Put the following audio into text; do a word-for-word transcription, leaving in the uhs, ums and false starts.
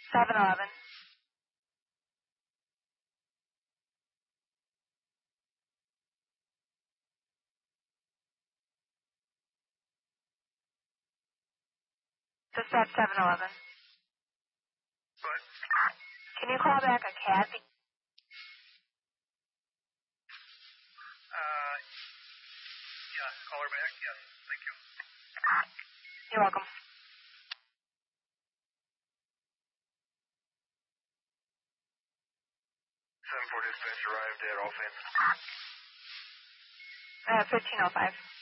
seven eleven. Dispatch seven eleven. Good. Can you call back a Kathy? Uh, yeah, call her back. Yes, thank you. You're welcome. seven four dispatch arrived at Offense. Uh, fifteen oh five.